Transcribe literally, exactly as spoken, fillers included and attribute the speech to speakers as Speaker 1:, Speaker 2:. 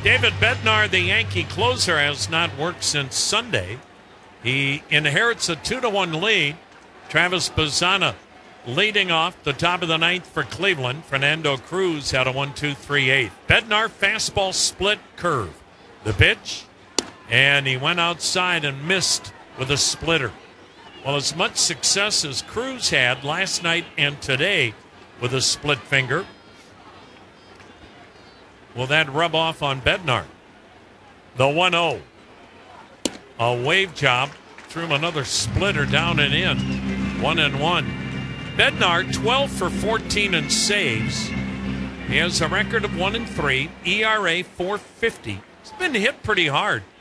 Speaker 1: David Bednar, the Yankee closer, has not worked since Sunday. He inherits a two to one lead. Travis Bazzana leading off the top of the ninth for Cleveland. Fernando Cruz had a one two three eighth. Bednar fastball split curve. The pitch, and he went outside and missed with a splitter. Well, as much success as Cruz had last night and today with a split finger, will that rub off on Bednar? The one oh. A wave job. Threw him another splitter down and in. One and one. Bednar, twelve for fourteen in saves. He has a record of one and three. E R A four fifty. He's been hit pretty hard.